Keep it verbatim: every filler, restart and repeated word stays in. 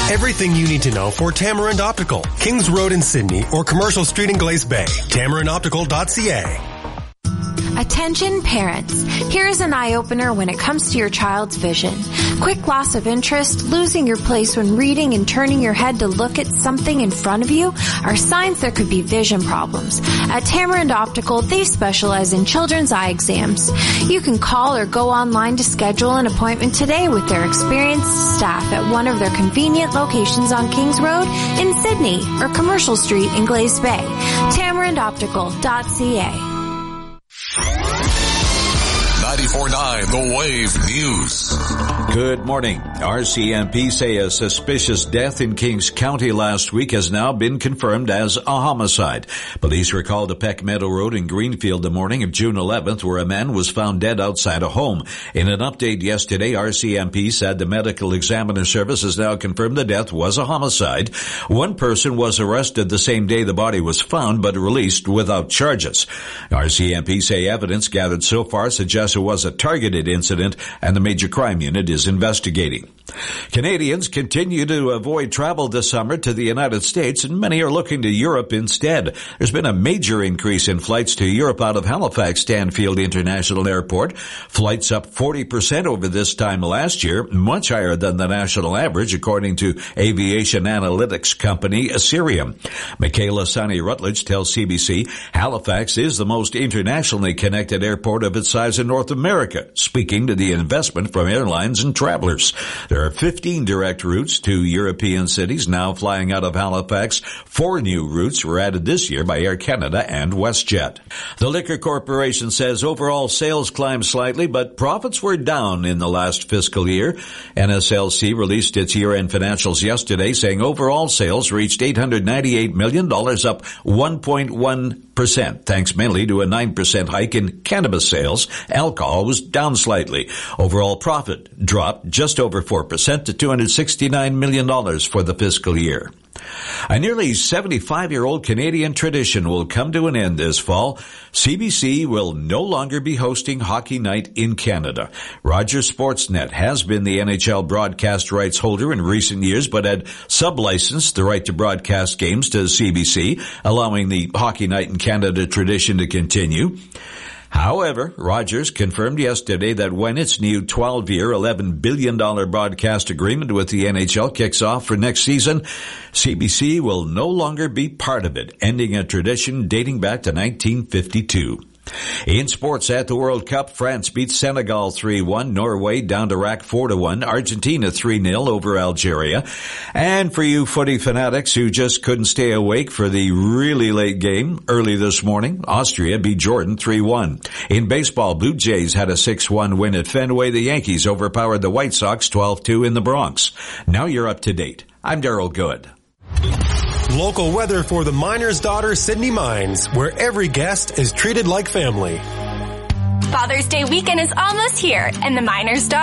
Everything you need to know for Tamarind Optical, Kings Road in Sydney or Commercial Street in Glace Bay. tamarind optical dot c a. Attention parents. Here's an eye-opener when it comes to your child's vision. Quick loss of interest, losing your place when reading and turning your head to look at something in front of you are signs there could be vision problems. At Tamarind Optical, they specialize in children's eye exams. You can call or go online to schedule an appointment today with their experienced staff at one of their convenient locations on Kings Road in Sydney or Commercial Street in Glace Bay. tamarind optical dot c a. ninety-four point nine The Wave News. Good morning. R C M P say a suspicious death in Kings County last week has now been confirmed as a homicide. Police were called to Peck Meadow Road in Greenfield the morning of June eleventh, where a man was found dead outside a home. In an update yesterday, R C M P said the medical examiner service has now confirmed the death was a homicide. One person was arrested the same day the body was found, but released without charges. R C M P say evidence gathered so far suggests it was a targeted incident, and the Major Crime Unit is investigating. Canadians continue to avoid travel this summer to the United States, and many are looking to Europe instead. There's been a major increase in flights to Europe out of Halifax Stanfield International Airport. Flights up forty percent over this time last year, much higher than the national average, according to aviation analytics company Cirium. Michaela Sonny Rutledge tells C B C Halifax is the most internationally connected airport of its size in North America, speaking to the investment from airlines and travelers. There are fifteen direct routes to European cities now flying out of Halifax. Four new routes were added this year by Air Canada and WestJet. The Liquor Corporation says overall sales climbed slightly, but profits were down in the last fiscal year. N S L C released its year-end financials yesterday, saying overall sales reached eight hundred ninety-eight million dollars, up one point one percent, thanks mainly to a nine percent hike in cannabis sales. Alcohol was down slightly. Overall profit dropped just over four percent to two hundred sixty-nine million dollars for the fiscal year. A nearly seventy-five-year-old Canadian tradition will come to an end this fall. C B C will no longer be hosting Hockey Night in Canada. Rogers Sportsnet has been the N H L broadcast rights holder in recent years, but had sub-licensed the right to broadcast games to C B C, allowing the Hockey Night in Canada tradition to continue. However, Rogers confirmed yesterday that when its new twelve-year, eleven billion dollars broadcast agreement with the N H L kicks off for next season, C B C will no longer be part of it, ending a tradition dating back to nineteen fifty-two. In sports at the World Cup, France beat Senegal three one, Norway down to Iraq four to one, Argentina three nil over Algeria. And for you footy fanatics who just couldn't stay awake for the really late game early this morning, Austria beat Jordan three one. In baseball, Blue Jays had a six one win at Fenway. The Yankees overpowered the White Sox twelve two in the Bronx. Now you're up to date. I'm Darryl Good. Local weather for the Miner's Daughter Sydney Mines, where every guest is treated like family. Father's Day weekend is almost here, and the Miner's Daughter